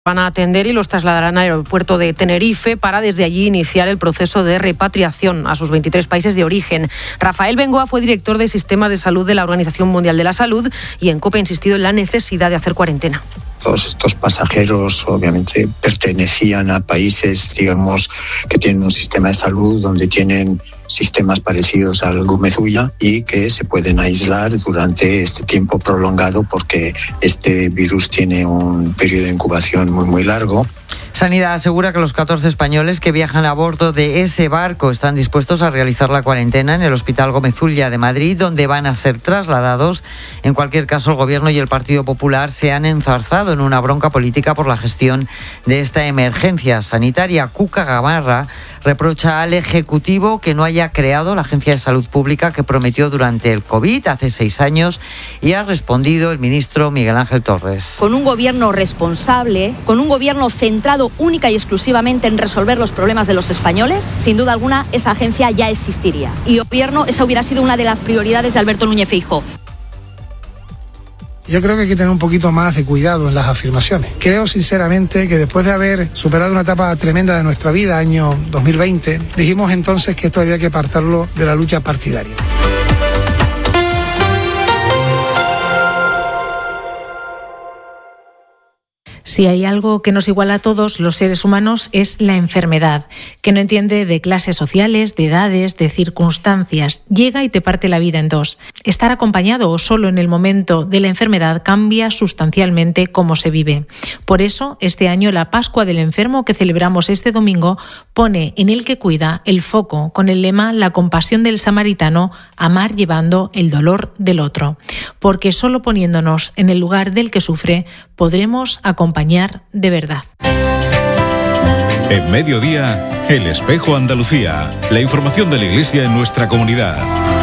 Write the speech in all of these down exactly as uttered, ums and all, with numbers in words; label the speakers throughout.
Speaker 1: van a atender y los trasladarán al aeropuerto de Tenerife para desde allí iniciar el proceso de repatriación a sus veintitrés países de origen. Rafael Bengoa fue director de Sistemas de Salud de la Organización Mundial de la Salud y en COPE ha insistido en la necesidad de hacer cuarentena.
Speaker 2: Todos estos pasajeros obviamente pertenecían a países, digamos, que tienen un sistema de salud donde tienen sistemas parecidos al Gumezuya y que se pueden aislar durante este tiempo prolongado porque este virus tiene un periodo de incubación muy muy largo.
Speaker 3: Sanidad asegura que los catorce españoles que viajan a bordo de ese barco están dispuestos a realizar la cuarentena en el Hospital Gumezuya de Madrid, donde van a ser trasladados. En cualquier caso, el Gobierno y el Partido Popular se han enzarzado en una bronca política por la gestión de esta emergencia sanitaria. Cuca Gamarra reprocha al Ejecutivo que no haya creado la Agencia de Salud Pública que prometió durante el COVID hace seis años y ha respondido el ministro Miguel Ángel Torres.
Speaker 4: Con un gobierno responsable, con un gobierno centrado única y exclusivamente en resolver los problemas de los españoles, sin duda alguna esa agencia ya existiría. Y gobierno, esa hubiera sido una de las prioridades de Alberto Núñez Feijóo.
Speaker 5: Yo creo que hay que tener un poquito más de cuidado en las afirmaciones. Creo sinceramente que después de haber superado una etapa tremenda de nuestra vida, año dos mil veinte, dijimos entonces que esto había que apartarlo de la lucha partidaria.
Speaker 6: Si hay algo que nos iguala a todos los seres humanos es la enfermedad, que no entiende de clases sociales, de edades, de circunstancias. Llega y te parte la vida en dos. Estar acompañado o solo en el momento de la enfermedad cambia sustancialmente cómo se vive. Por eso, este año la Pascua del Enfermo que celebramos este domingo pone en el que cuida el foco con el lema La compasión del samaritano, amar llevando el dolor del otro. Porque solo poniéndonos en el lugar del que sufre podremos acompañar de verdad.
Speaker 7: En Mediodía, El Espejo Andalucía. La información de la Iglesia en nuestra comunidad.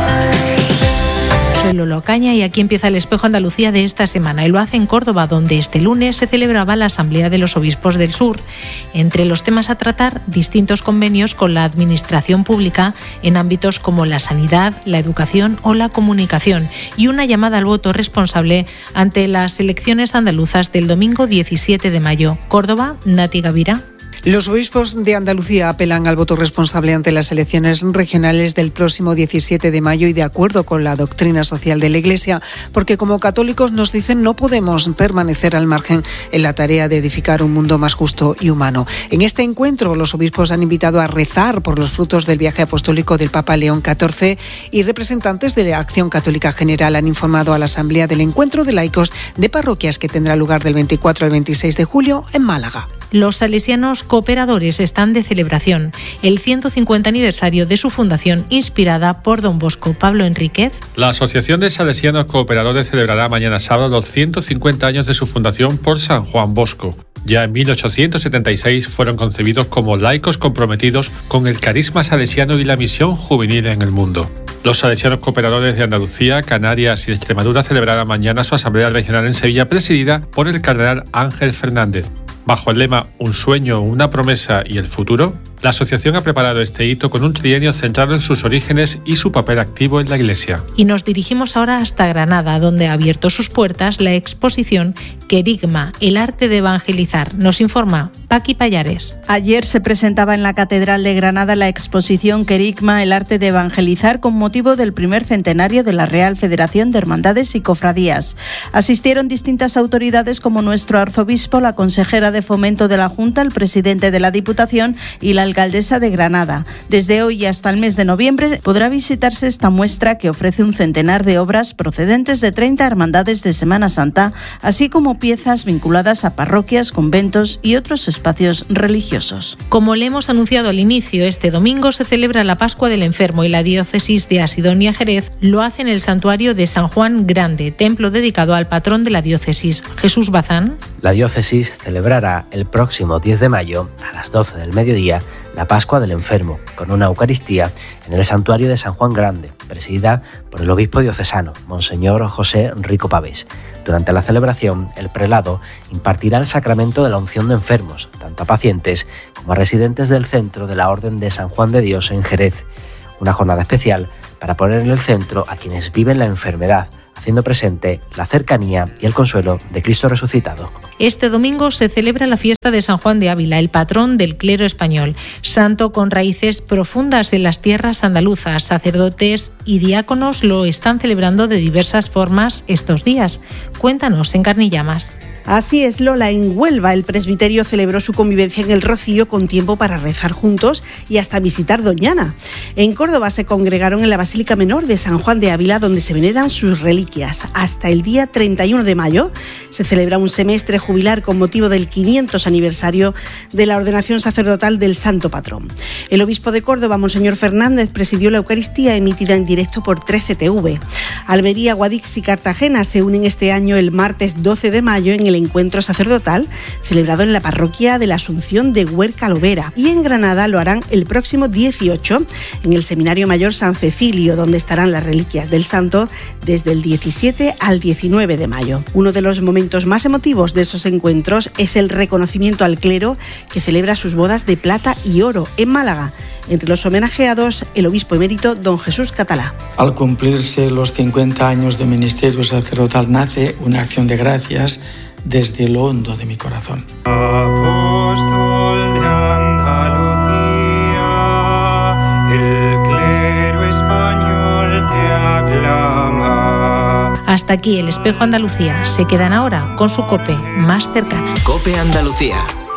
Speaker 6: Soy Lolo Caña y aquí empieza el Espejo Andalucía de esta semana y lo hace en Córdoba, donde este lunes se celebraba la Asamblea de los Obispos del Sur. Entre los temas a tratar, distintos convenios con la administración pública en ámbitos como la sanidad, la educación o la comunicación y una llamada al voto responsable ante las elecciones andaluzas del domingo diecisiete de mayo. Córdoba, Nati Gavira.
Speaker 8: Los obispos de Andalucía apelan al voto responsable ante las elecciones regionales del próximo diecisiete de mayo y de acuerdo con la doctrina social de la Iglesia, porque como católicos nos dicen no podemos permanecer al margen en la tarea de edificar un mundo más justo y humano. En este encuentro los obispos han invitado a rezar por los frutos del viaje apostólico del Papa León catorce y representantes de la Acción Católica General han informado a la Asamblea del Encuentro de Laicos de Parroquias que tendrá lugar del veinticuatro al veintiséis de julio en Málaga.
Speaker 6: Los salesianos cooperadores están de celebración. El ciento cincuenta aniversario de su fundación, inspirada por don Bosco Pablo Enríquez.
Speaker 9: La Asociación de Salesianos Cooperadores celebrará mañana sábado los ciento cincuenta años de su fundación por San Juan Bosco. Ya en mil ochocientos setenta y seis fueron concebidos como laicos comprometidos con el carisma salesiano y la misión juvenil en el mundo. Los salesianos cooperadores de Andalucía, Canarias y Extremadura celebrarán mañana su asamblea regional en Sevilla, presidida por el cardenal Ángel Fernández. Bajo el lema Un sueño, una promesa y el futuro, la asociación ha preparado este hito con un trienio centrado en sus orígenes y su papel activo en la Iglesia.
Speaker 6: Y nos dirigimos ahora hasta Granada, donde ha abierto sus puertas la exposición Querigma, el arte de evangelizar. Nos informa Paqui Payares.
Speaker 10: Ayer se presentaba en la Catedral de Granada la exposición Querigma, el arte de evangelizar, con motivo del primer centenario de la Real Federación de Hermandades y Cofradías. Asistieron distintas autoridades como nuestro arzobispo, la consejera de Fomento de la Junta, el presidente de la Diputación y la alcaldesa de Granada. Desde hoy hasta el mes de noviembre podrá visitarse esta muestra que ofrece un centenar de obras procedentes de treinta hermandades de Semana Santa, así como piezas vinculadas a parroquias, conventos y otros espacios religiosos.
Speaker 6: Como le hemos anunciado al inicio, este domingo se celebra la Pascua del Enfermo y la diócesis de Asidonia Jerez lo hace en el santuario de San Juan Grande, templo dedicado al patrón de la diócesis, Jesús Bazán.
Speaker 11: La diócesis celebrará el próximo diez de mayo a las doce del mediodía la Pascua del Enfermo, con una Eucaristía en el santuario de San Juan Grande, presidida por el obispo diocesano, Monseñor José Rico Pavés. Durante la celebración, el prelado impartirá el sacramento de la unción de enfermos, tanto a pacientes como a residentes del centro de la Orden de San Juan de Dios en Jerez. Una jornada especial para poner en el centro a quienes viven la enfermedad, haciendo presente la cercanía y el consuelo de Cristo resucitado.
Speaker 6: Este domingo se celebra la fiesta de San Juan de Ávila, el patrón del clero español, santo con raíces profundas en las tierras andaluzas. Sacerdotes y diáconos lo están celebrando de diversas formas estos días. Cuéntanos en Carne y Llamas.
Speaker 12: Así es, Lola. En Huelva el presbiterio celebró su convivencia en el Rocío con tiempo para rezar juntos y hasta visitar Doñana. En Córdoba se congregaron en la Basílica Menor de San Juan de Ávila, donde se veneran sus reliquias. Hasta el día treinta y uno de mayo se celebra un semestre jubilar con motivo del quinientos aniversario de la ordenación sacerdotal del Santo Patrón. El obispo de Córdoba, Monseñor Fernández, presidió la Eucaristía emitida en directo por trece T V. Almería, Guadix y Cartagena se unen este año el martes doce de mayo en el encuentro sacerdotal celebrado en la parroquia de la Asunción de Huerca Lovera, y en Granada lo harán el próximo dieciocho en el Seminario Mayor San Cecilio, donde estarán las reliquias del santo desde el diecisiete al diecinueve de mayo. Uno de los momentos más emotivos de esos encuentros es el reconocimiento al clero que celebra sus bodas de plata y oro en Málaga. Entre los homenajeados, el obispo emérito don Jesús Catalá.
Speaker 13: Al cumplirse los cincuenta años de ministerio sacerdotal nace una acción de gracias desde lo hondo de mi corazón.
Speaker 14: Apóstol de Andalucía, el clero español te aclama.
Speaker 6: Hasta aquí el Espejo Andalucía. Se quedan ahora con su COPE más cercana.
Speaker 15: COPE Andalucía.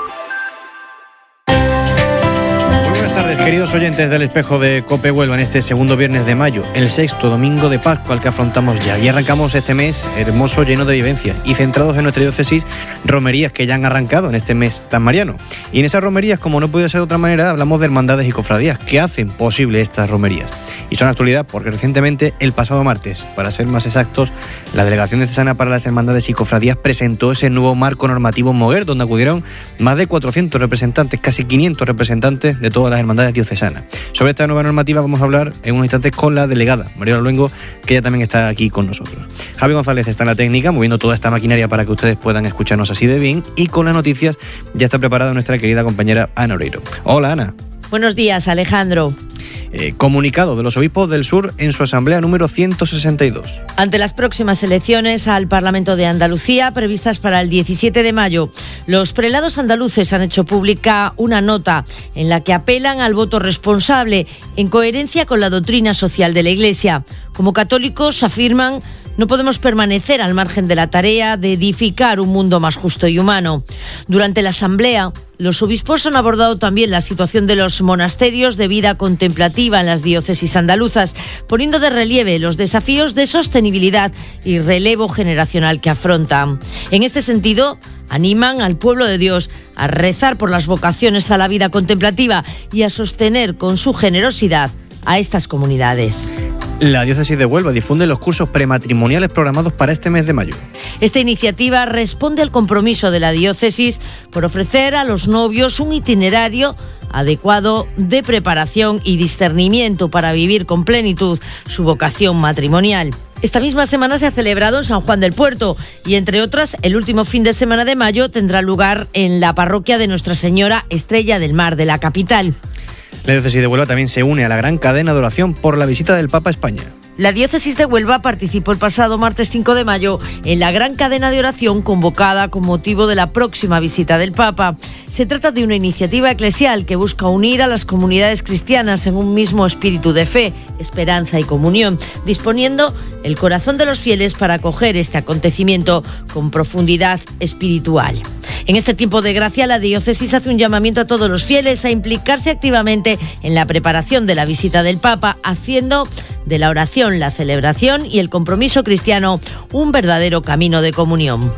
Speaker 16: Queridos oyentes del Espejo de COPE Huelva, en este segundo viernes de mayo, el sexto domingo de Pascua al que afrontamos ya. Y arrancamos este mes hermoso, lleno de vivencias y centrados en nuestra diócesis, romerías que ya han arrancado en este mes tan mariano. Y en esas romerías, como no puede ser de otra manera, hablamos de hermandades y cofradías que hacen posible estas romerías. Y son actualidad porque recientemente, el pasado martes, para ser más exactos, la Delegación Diocesana para las Hermandades y Cofradías presentó ese nuevo marco normativo Moguer, donde acudieron más de cuatrocientos representantes, casi quinientos representantes de todas las hermandades diocesanas. Sobre esta nueva normativa vamos a hablar en unos instantes con la delegada, Mariola Luengo, que ella también está aquí con nosotros. Javi González está en la técnica, moviendo toda esta maquinaria para que ustedes puedan escucharnos así de bien, y con las noticias ya está preparada nuestra querida compañera Ana Oreiro. Hola, Ana.
Speaker 17: Buenos días, Alejandro.
Speaker 16: Eh, comunicado de los obispos del sur en su asamblea número ciento sesenta y dos.
Speaker 17: Ante las próximas elecciones al Parlamento de Andalucía, previstas para el diecisiete de mayo, los prelados andaluces han hecho pública una nota en la que apelan al voto responsable, en coherencia con la doctrina social de la Iglesia. Como católicos, afirman, no podemos permanecer al margen de la tarea de edificar un mundo más justo y humano. Durante la asamblea, los obispos han abordado también la situación de los monasterios de vida contemplativa en las diócesis andaluzas, poniendo de relieve los desafíos de sostenibilidad y relevo generacional que afrontan. En este sentido, animan al pueblo de Dios a rezar por las vocaciones a la vida contemplativa y a sostener con su generosidad a estas comunidades.
Speaker 16: La diócesis de Huelva difunde los cursos prematrimoniales programados para este mes de mayo.
Speaker 17: Esta iniciativa responde al compromiso de la diócesis por ofrecer a los novios un itinerario adecuado de preparación y discernimiento para vivir con plenitud su vocación matrimonial. Esta misma semana se ha celebrado en San Juan del Puerto y, entre otras, el último fin de semana de mayo tendrá lugar en la parroquia de Nuestra Señora Estrella del Mar de la capital.
Speaker 16: La diócesis de Huelva también se une a la gran cadena de oración por la visita del Papa a España.
Speaker 17: La diócesis de Huelva participó el pasado martes cinco de mayo en la gran cadena de oración convocada con motivo de la próxima visita del Papa. Se trata de una iniciativa eclesial que busca unir a las comunidades cristianas en un mismo espíritu de fe, esperanza y comunión, disponiendo el corazón de los fieles para acoger este acontecimiento con profundidad espiritual. En este tiempo de gracia, la diócesis hace un llamamiento a todos los fieles a implicarse activamente en la preparación de la visita del Papa, haciendo de la oración, la celebración y el compromiso cristiano un verdadero camino de comunión.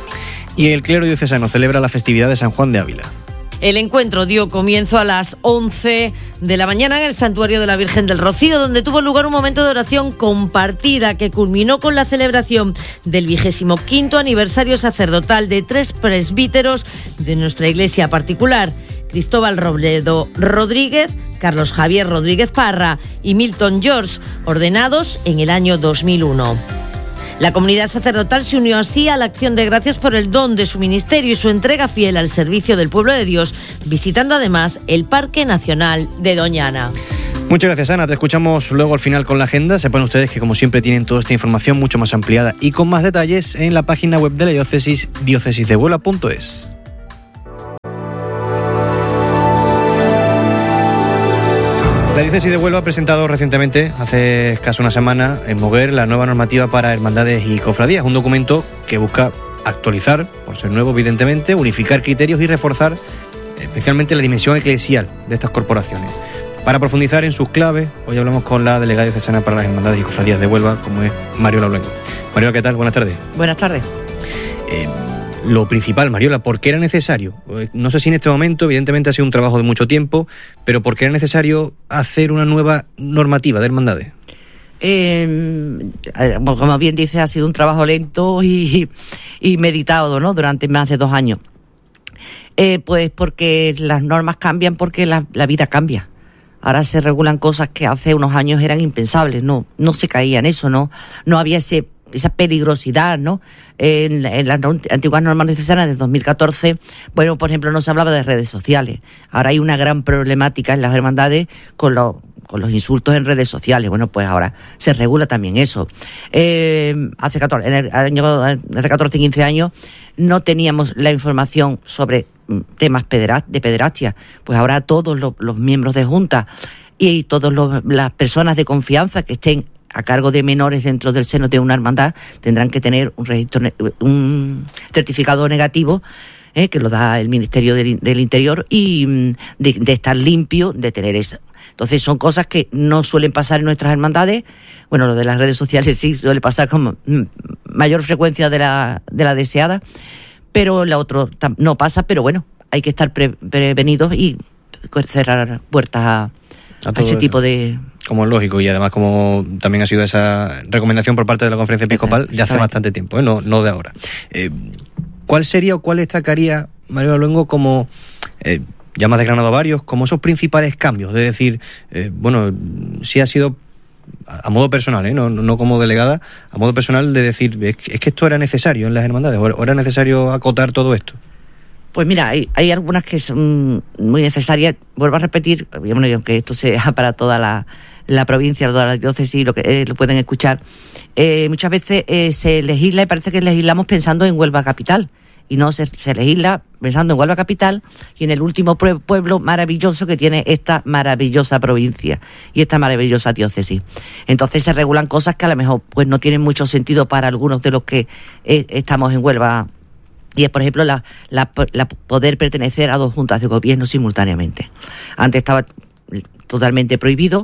Speaker 16: Y el clero diocesano celebra la festividad de San Juan de Ávila.
Speaker 17: El encuentro dio comienzo a las once de la mañana en el Santuario de la Virgen del Rocío, donde tuvo lugar un momento de oración compartida que culminó con la celebración del vigésimo quinto aniversario sacerdotal de tres presbíteros de nuestra iglesia particular: Cristóbal Robledo Rodríguez, Carlos Javier Rodríguez Parra y Milton George, ordenados en el año dos mil uno. La comunidad sacerdotal se unió así a la acción de gracias por el don de su ministerio y su entrega fiel al servicio del pueblo de Dios, visitando además el Parque Nacional de Doñana.
Speaker 16: Muchas gracias, Ana. Te escuchamos luego al final con la agenda. Sepan ustedes que, como siempre, tienen toda esta información mucho más ampliada y con más detalles en la página web de la diócesis, diócesis de huelva punto es. La diócesis de Huelva ha presentado recientemente, hace casi una semana, en Moguer, la nueva normativa para hermandades y cofradías, un documento que busca actualizar, por ser nuevo evidentemente, unificar criterios y reforzar especialmente la dimensión eclesial de estas corporaciones. Para profundizar en sus claves, hoy hablamos con la delegada diocesana para las hermandades y cofradías de Huelva, como es Mariola Luengo. Mariola, ¿qué tal? Buenas tardes.
Speaker 15: Buenas tardes.
Speaker 16: Eh, Lo principal, Mariola, ¿por qué era necesario? No sé si en este momento, evidentemente ha sido un trabajo de mucho tiempo, pero ¿por qué era necesario hacer una nueva normativa de hermandades?
Speaker 15: Eh, como bien dice, ha sido un trabajo lento y, y meditado, ¿no? Durante más de dos años. Eh, pues porque las normas cambian, porque la, la vida cambia. Ahora se regulan cosas que hace unos años eran impensables, no, no se caía en eso, no, no había ese esa peligrosidad, ¿no? En, en las antiguas normas diocesanas de dos mil catorce, bueno, por ejemplo, no se hablaba de redes sociales. Ahora hay una gran problemática en las hermandades con los con los insultos en redes sociales. Bueno, pues ahora se regula también eso. Eh, hace catorce, en el año, hace catorce, quince años no teníamos la información sobre temas de pederastia. Pues ahora todos los, los miembros de junta y todas las personas de confianza que estén a cargo de menores dentro del seno de una hermandad tendrán que tener un registro, un certificado negativo eh, que lo da el Ministerio del, del Interior y de, de estar limpio de tener eso. Entonces son cosas que no suelen pasar en nuestras hermandades. Bueno, lo de las redes sociales sí suele pasar con mayor frecuencia de la, de la deseada, pero la otra no pasa, pero bueno, hay que estar pre, prevenidos y cerrar puertas a, a, a ese eso. tipo de...
Speaker 16: Como es lógico, y además como también ha sido esa recomendación por parte de la Conferencia Episcopal ya hace bastante tiempo, ¿eh? no, no de ahora. Eh, ¿Cuál sería o cuál destacaría, Mariola Luengo, como, eh, ya me has desgranado varios, como esos principales cambios? Es decir, eh, bueno, sí ha sido a, a modo personal, ¿eh? no, no como delegada, a modo personal de decir, es que, es que esto era necesario en las hermandades, o era necesario acotar todo esto.
Speaker 15: Pues mira, hay, hay algunas que son muy necesarias. Vuelvo a repetir, bueno, y aunque esto sea para toda la, la provincia, toda la diócesis, lo que eh, lo pueden escuchar, eh, muchas veces eh, se legisla y parece que legislamos pensando en Huelva capital, y no, se, se legisla pensando en Huelva capital y en el último pueblo maravilloso que tiene esta maravillosa provincia y esta maravillosa diócesis. Entonces se regulan cosas que a lo mejor pues no tienen mucho sentido para algunos de los que eh, estamos en Huelva. Y es, por ejemplo, la, la, la poder pertenecer a dos juntas de gobierno simultáneamente. Antes estaba totalmente prohibido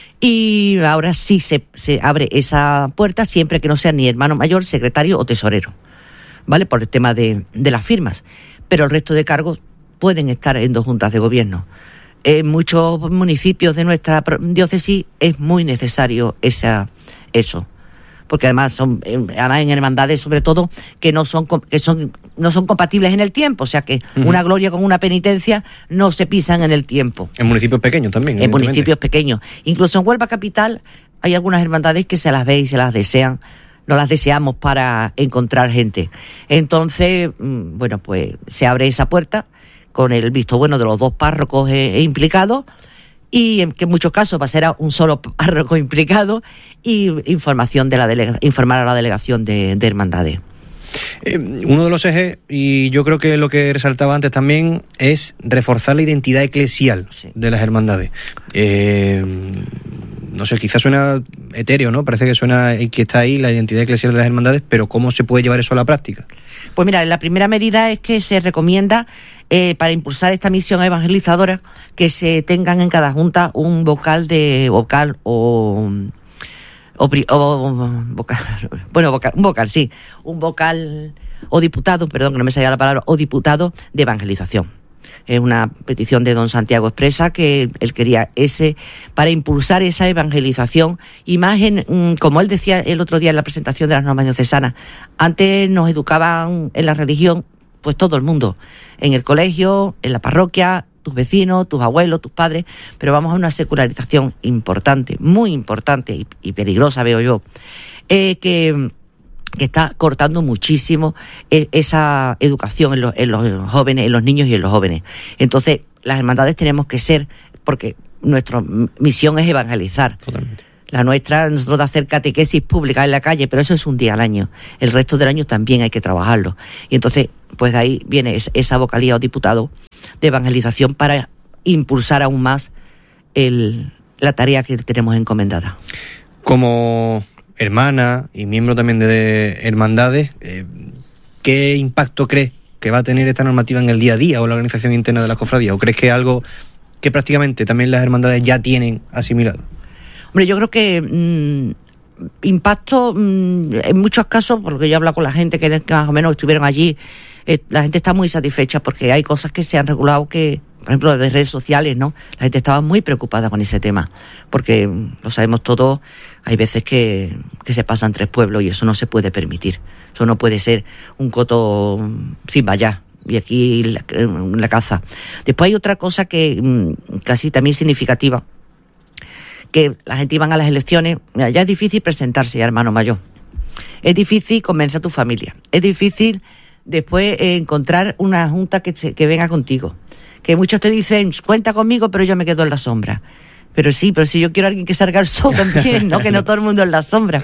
Speaker 15: y ahora sí se, se abre esa puerta siempre que no sea ni hermano mayor, secretario o tesorero, ¿vale? Por el tema de, de las firmas. Pero el resto de cargos pueden estar en dos juntas de gobierno. En muchos municipios de nuestra diócesis es muy necesario esa, eso. Porque además son además en hermandades sobre todo que no son que son no son compatibles en el tiempo, o sea que uh-huh. una gloria con una penitencia no se pisan en el tiempo.
Speaker 16: En municipios pequeños también.
Speaker 15: En municipios pequeños, incluso en Huelva capital hay algunas hermandades que se las ve y se las desean, no las deseamos para encontrar gente. Entonces, bueno, pues se abre esa puerta con el visto bueno de los dos párrocos eh, implicados. Y en que en muchos casos va a ser a un solo párroco implicado y información de la delega, informar a la delegación de, de hermandades.
Speaker 16: Eh, uno de los ejes, y yo creo que lo que resaltaba antes también, es reforzar la identidad eclesial sí. de las hermandades. Eh, no sé, quizás suena etéreo, ¿no? Parece que suena que está ahí la identidad eclesial de las hermandades, pero ¿cómo se puede llevar eso a la práctica?
Speaker 15: Pues mira, la primera medida es que se recomienda eh, para impulsar esta misión evangelizadora que se tengan en cada junta un vocal de vocal o o, o vocal, bueno, vocal, un vocal, sí, un vocal o diputado, perdón, que no me salía la palabra, o diputado de evangelización. Es una petición de don Santiago Expresa que él quería ese para impulsar esa evangelización y más en, como él decía el otro día en la presentación de las normas diocesanas, antes nos educaban en la religión pues todo el mundo, en el colegio, en la parroquia, tus vecinos, tus abuelos, tus padres, pero vamos a una secularización importante, muy importante y, y peligrosa veo yo, eh, que... que está cortando muchísimo esa educación en los, en los jóvenes, en los niños y en los jóvenes. Entonces, las hermandades tenemos que ser, porque nuestra misión es evangelizar.
Speaker 16: Totalmente.
Speaker 15: La nuestra, nosotros de hacer catequesis pública en la calle, pero eso es un día al año. El resto del año también hay que trabajarlo. Y entonces, pues de ahí viene esa vocalía o diputado de evangelización para impulsar aún más el, la tarea que tenemos encomendada.
Speaker 16: Como hermana y miembro también de hermandades, eh, ¿qué impacto crees que va a tener esta normativa en el día a día o la organización interna de las cofradías? ¿O crees que es algo que prácticamente también las hermandades ya tienen asimilado?
Speaker 15: Hombre, yo creo que mmm, impacto, mmm, en muchos casos, porque yo he hablado con la gente que más o menos estuvieron allí, eh, la gente está muy satisfecha porque hay cosas que se han regulado que, por ejemplo, de redes sociales, ¿no? La gente estaba muy preocupada con ese tema, porque lo sabemos todos, hay veces que, que se pasan tres pueblos y eso no se puede permitir. Eso no puede ser un coto sin vallar. Y aquí la, la caza. Después hay otra cosa que mmm, casi también significativa, que la gente iban a las elecciones. Mira, ya es difícil presentarse, hermano mayor. Es difícil convencer a tu familia. Es difícil después eh, encontrar una junta que, que venga contigo. Que muchos te dicen, cuenta conmigo, pero yo me quedo en la sombra. Pero sí, pero si yo quiero a alguien que salga al sol también, ¿no? Que no todo el mundo en la sombra.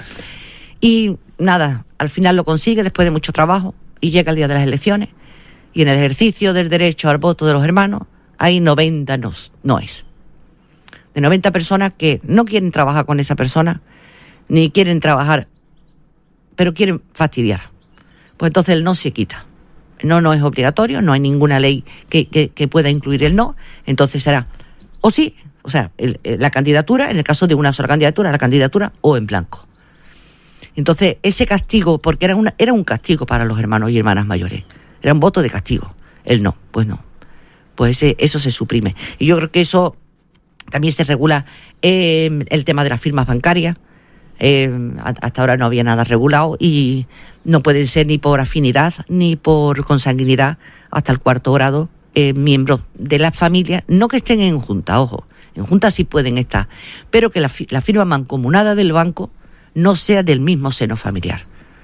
Speaker 15: Y nada, al final lo consigue después de mucho trabajo y llega el día de las elecciones y en el ejercicio del derecho al voto de los hermanos hay noventa nos, noes. De noventa personas que no quieren trabajar con esa persona, ni quieren trabajar, pero quieren fastidiar. Pues entonces el no se quita. El no no es obligatorio, no hay ninguna ley que, que, que pueda incluir el no, entonces será o sí, o sea, el, la candidatura, en el caso de una sola candidatura, la candidatura o en blanco. Entonces ese castigo, porque era, una, era un castigo para los hermanos y hermanas mayores, era un voto de castigo, el no, pues no. Pues ese, eso se suprime. Y yo creo que eso también se regula eh, el tema de las firmas bancarias. Eh, hasta ahora no había nada regulado y no pueden ser ni por afinidad ni por consanguinidad hasta el cuarto grado eh, miembros de la familia, no que estén en junta, ojo, en junta sí pueden estar, pero que la, la firma mancomunada del banco no sea del mismo seno familiar.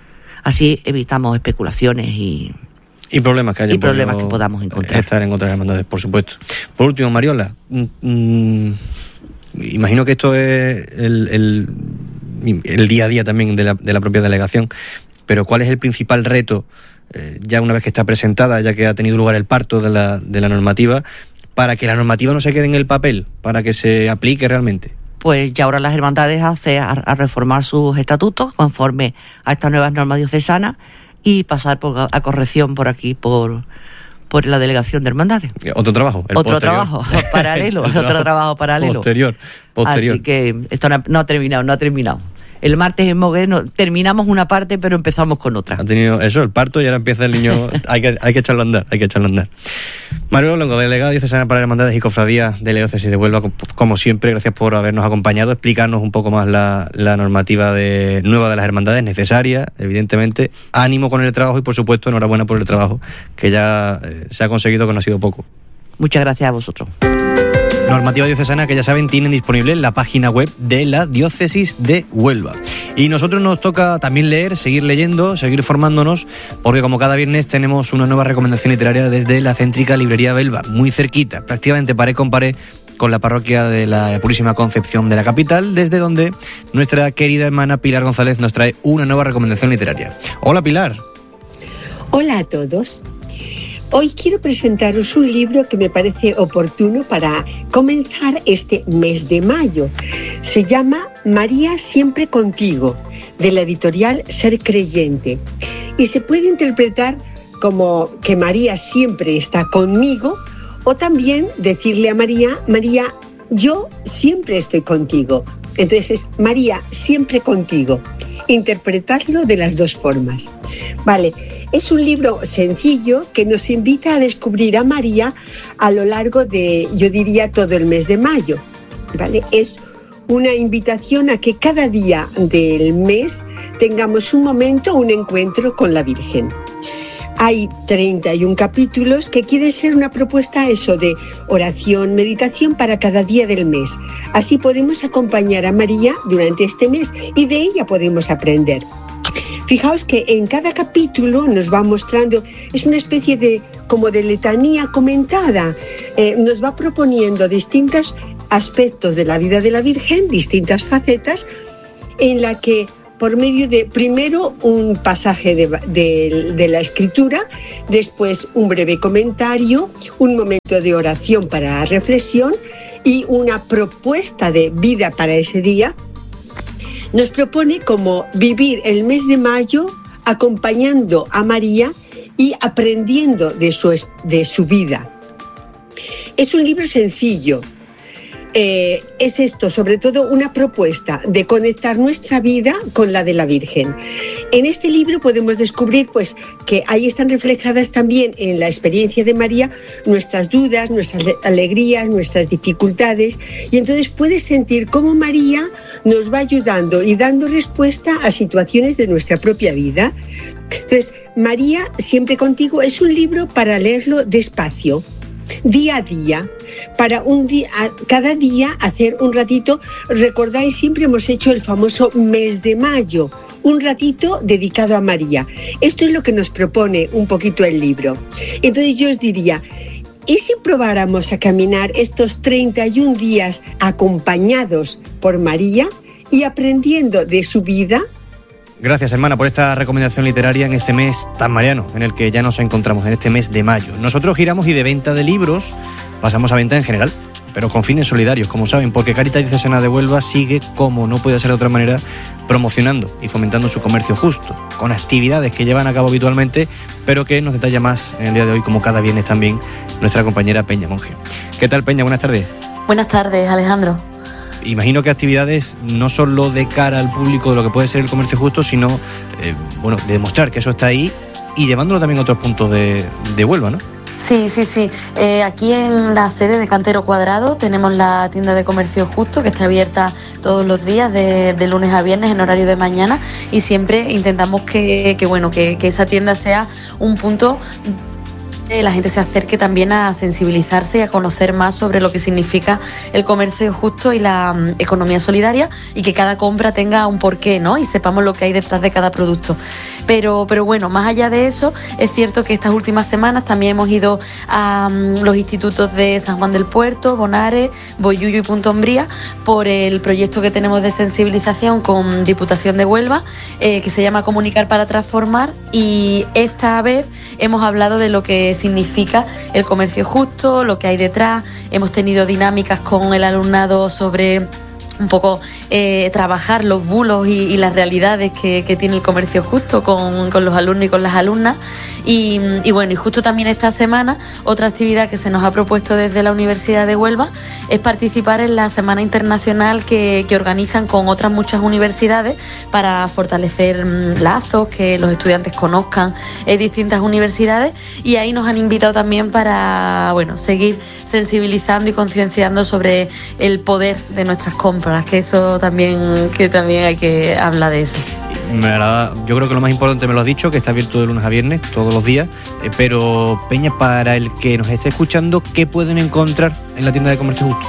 Speaker 15: Así evitamos especulaciones y...
Speaker 16: Y problemas que haya
Speaker 15: y problemas que podamos encontrar.
Speaker 16: Estar en otras hermandades, por supuesto. Por último, Mariola, mmm, imagino que esto es el, el, el día a día también de la, de la propia delegación, pero ¿cuál es el principal reto, eh, ya una vez que está presentada, ya que ha tenido lugar el parto de la, de la normativa, para que la normativa no se quede en el papel, para que se aplique realmente?
Speaker 15: Pues ya ahora las hermandades hacen a, a reformar sus estatutos conforme a estas nuevas normas diocesanas y pasar por, a corrección por aquí, por, por la delegación de hermandades.
Speaker 16: Otro trabajo. El
Speaker 15: otro
Speaker 16: posterior.
Speaker 15: trabajo paralelo,
Speaker 16: otro
Speaker 15: otro trabajo paralelo.
Speaker 16: Posterior, posterior.
Speaker 15: Así que esto no, no ha terminado, no ha terminado. El martes en Moguer no, terminamos una parte, pero empezamos con otra.
Speaker 16: Ha tenido eso, el parto, y ahora empieza el niño. hay que hay que echarlo a andar, hay que echarlo a andar. Mariola Longo, delegada diocesana para hermandades y cofradías de la diócesis de Huelva, como siempre, gracias por habernos acompañado, explicarnos un poco más la, la normativa de, nueva de las hermandades, necesaria, evidentemente. Ánimo con el trabajo y, por supuesto, enhorabuena por el trabajo, que ya eh, se ha conseguido, que no ha sido poco.
Speaker 15: Muchas gracias a vosotros.
Speaker 16: Normativa diocesana que, ya saben, tienen disponible en la página web de la diócesis de Huelva. Y nosotros nos toca también leer, seguir leyendo, seguir formándonos, porque como cada viernes tenemos una nueva recomendación literaria desde la céntrica librería Belva, muy cerquita, prácticamente paré con paré con la parroquia de la Purísima Concepción de la capital, desde donde nuestra querida hermana Pilar González nos trae una nueva recomendación literaria. Hola, Pilar.
Speaker 18: Hola a todos. Hoy quiero presentaros un libro que me parece oportuno para comenzar este mes de mayo. Se llama María siempre contigo, de la editorial Ser Creyente. Y se puede interpretar como que María siempre está conmigo, o también decirle a María, María, yo siempre estoy contigo. Entonces es María siempre contigo. Interpretadlo de las dos formas. Vale. Es un libro sencillo que nos invita a descubrir a María a lo largo de, yo diría, todo el mes de mayo, ¿vale? Es una invitación a que cada día del mes tengamos un momento, un encuentro con la Virgen. Hay treinta y uno capítulos que quieren ser una propuesta eso de oración, meditación para cada día del mes. Así podemos acompañar a María durante este mes y de ella podemos aprender. Fijaos que en cada capítulo nos va mostrando, es una especie de como de letanía comentada, eh, nos va proponiendo distintos aspectos de la vida de la Virgen, distintas facetas, en la que por medio de, primero, un pasaje de, de, de la escritura, después un breve comentario, un momento de oración para reflexión y una propuesta de vida para ese día, nos propone cómo vivir el mes de mayo acompañando a María y aprendiendo de su, de su vida. Es un libro sencillo. Eh, es esto, sobre todo, una propuesta de conectar nuestra vida con la de la Virgen. En este libro podemos descubrir pues, que ahí están reflejadas también en la experiencia de María nuestras dudas, nuestras alegrías, nuestras dificultades, y entonces puedes sentir cómo María nos va ayudando y dando respuesta a situaciones de nuestra propia vida. Entonces, María, siempre contigo, es un libro para leerlo despacio, día a día, para un día, cada día hacer un ratito. Recordáis, siempre hemos hecho el famoso mes de mayo, un ratito dedicado a María. Esto es lo que nos propone un poquito el libro. Entonces yo os diría, ¿y si probáramos a caminar estos treinta y un días acompañados por María y aprendiendo de su vida?
Speaker 16: Gracias, hermana, por esta recomendación literaria en este mes tan mariano, en el que ya nos encontramos, en este mes de mayo. Nosotros giramos y de venta de libros pasamos a venta en general, pero con fines solidarios, como saben, porque Cáritas Diocesana de Huelva sigue, como no puede ser de otra manera, promocionando y fomentando su comercio justo, con actividades que llevan a cabo habitualmente, pero que nos detalla más en el día de hoy, como cada viernes también, nuestra compañera Peña Monge. ¿Qué tal, Peña? Buenas tardes.
Speaker 19: Buenas tardes, Alejandro.
Speaker 16: Imagino que actividades no solo de cara al público de lo que puede ser el comercio justo, sino eh, bueno, de demostrar que eso está ahí y llevándolo también a otros puntos de, de Huelva, ¿no?
Speaker 19: Sí, sí, sí. Eh, aquí en la sede de Cantero Cuadrado tenemos la tienda de comercio justo, que está abierta todos los días de, de lunes a viernes en horario de mañana, y siempre intentamos que, que bueno, que, que esa tienda sea un punto la gente se acerque también a sensibilizarse y a conocer más sobre lo que significa el comercio justo y la um, economía solidaria, y que cada compra tenga un porqué, ¿no? Y sepamos lo que hay detrás de cada producto. Pero, pero bueno, más allá de eso, es cierto que estas últimas semanas también hemos ido a um, los institutos de San Juan del Puerto, Bonares, Boyullo y Punta Umbría por el proyecto que tenemos de sensibilización con Diputación de Huelva, eh, que se llama Comunicar para Transformar, y esta vez hemos hablado de lo que significa el comercio justo, lo que hay detrás. Hemos tenido dinámicas con el alumnado sobre un poco eh, trabajar los bulos y, y las realidades que, que tiene el comercio justo con, con los alumnos y con las alumnas. Y, y bueno, y justo también esta semana otra actividad que se nos ha propuesto desde la Universidad de Huelva es participar en la Semana Internacional que, que organizan con otras muchas universidades para fortalecer mmm, lazos, que los estudiantes conozcan eh, distintas universidades, y ahí nos han invitado también para bueno, seguir sensibilizando y concienciando sobre el poder de nuestras compras, que eso también, que también hay que hablar de eso.
Speaker 16: Me agrada, yo creo que lo más importante me lo has dicho, que está abierto de lunes a viernes, todos los días, eh, pero Peña, para el que nos esté escuchando, ¿qué pueden encontrar en la tienda de comercio justo?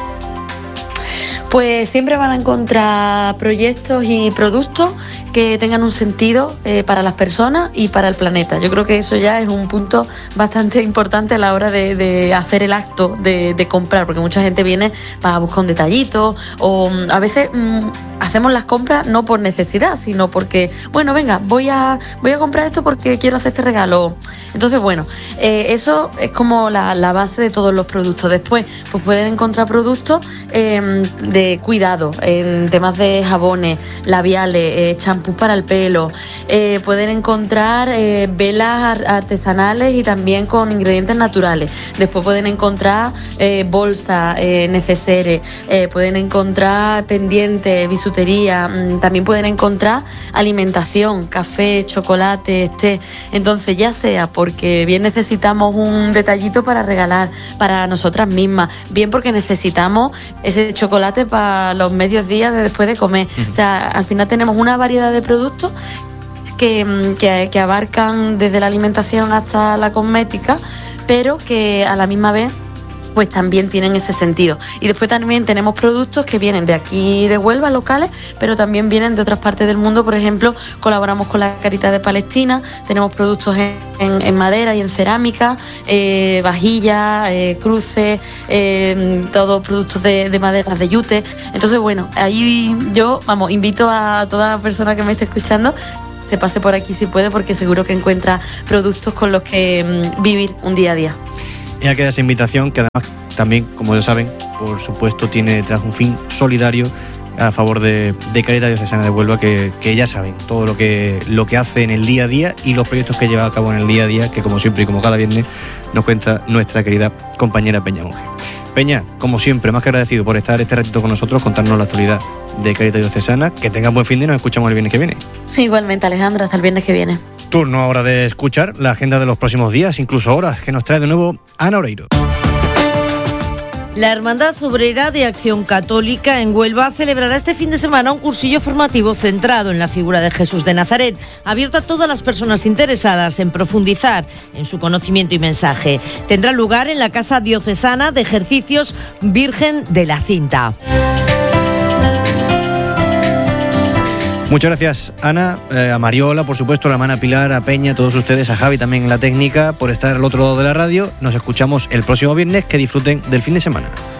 Speaker 19: Pues siempre van a encontrar proyectos y productos que tengan un sentido eh, para las personas y para el planeta. Yo creo que eso ya es un punto bastante importante a la hora de, de hacer el acto de, de comprar, porque mucha gente viene para buscar un detallito, o a veces mmm, hacemos las compras no por necesidad, sino porque, bueno, venga, voy a voy a comprar esto porque quiero hacer este regalo. Entonces, bueno, eh, eso es como la, la base de todos los productos. Después, pues pueden encontrar productos eh, de cuidado, en temas de jabones, labiales, eh, champús para el pelo. Eh, pueden encontrar eh, velas artesanales y también con ingredientes naturales. Después pueden encontrar eh, bolsas, eh, neceseres, eh, pueden encontrar pendientes, bisutería. También pueden encontrar alimentación, café, chocolate, té. Entonces, ya sea porque bien necesitamos un detallito para regalar para nosotras mismas, bien porque necesitamos ese chocolate para los medios días de después de comer. Uh-huh. O sea, al final tenemos una variedad de productos que, que, que abarcan desde la alimentación hasta la cosmética, pero que a la misma vez pues también tienen ese sentido. Y después también tenemos productos que vienen de aquí de Huelva, locales, pero también vienen de otras partes del mundo. Por ejemplo, colaboramos con la Caritas de Palestina, tenemos productos en, en, en madera y en cerámica, eh, vajillas, eh, cruces, eh, todos productos de, de maderas de yute. Entonces, bueno, ahí yo, vamos, invito a toda persona que me esté escuchando se pase por aquí si puede, porque seguro que encuentra productos con los que mm, vivir un día a día.
Speaker 16: Ya queda esa invitación, que además también, como ya saben, por supuesto tiene detrás un fin solidario a favor de, de Caritas Diocesana de Huelva, que, que ya saben todo lo que, lo que hace en el día a día y los proyectos que lleva a cabo en el día a día, que como siempre y como cada viernes nos cuenta nuestra querida compañera Peña Monge. Peña, como siempre, más que agradecido por estar este ratito con nosotros, contarnos la actualidad de Caritas Diocesana. Que tengan buen fin de y nos escuchamos el viernes que viene.
Speaker 19: Igualmente, Alejandra, hasta el viernes que viene.
Speaker 16: Turno ahora de escuchar la agenda de los próximos días, incluso horas, que nos trae de nuevo Ana Oreiro.
Speaker 17: La Hermandad Obrera de Acción Católica en Huelva celebrará este fin de semana un cursillo formativo centrado en la figura de Jesús de Nazaret, abierto a todas las personas interesadas en profundizar en su conocimiento y mensaje. Tendrá lugar en la Casa Diocesana de Ejercicios Virgen de la Cinta.
Speaker 16: Muchas gracias, Ana, eh, a Mariola, por supuesto, a la hermana Pilar, a Peña, a todos ustedes, a Javi también en la técnica, por estar al otro lado de la radio. Nos escuchamos el próximo viernes. Que disfruten del fin de semana.